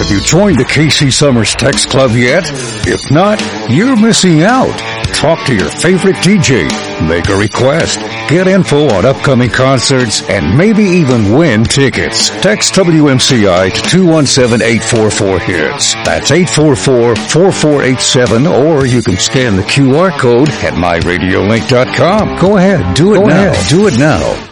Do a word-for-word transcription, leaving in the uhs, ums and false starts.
Have you joined the K C Summers Text Club yet? If not, you're missing out. Talk to your favorite D J, make a request, get info on upcoming concerts, and maybe even win tickets. Text W M C I to two one seven, eight four four, HITS. That's eight four four, four four eight seven, or you can scan the Q R code at my radio link dot com. Go ahead, do it Go now. Ahead, do it now.